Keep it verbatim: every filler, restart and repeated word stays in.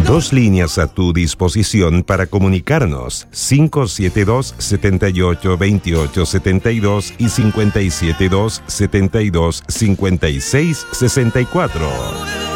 Dos líneas a tu disposición para comunicarnos: cinco siete dos, siete ocho, dos ocho siete dos y cinco siete dos, siete dos, cinco seis seis cuatro.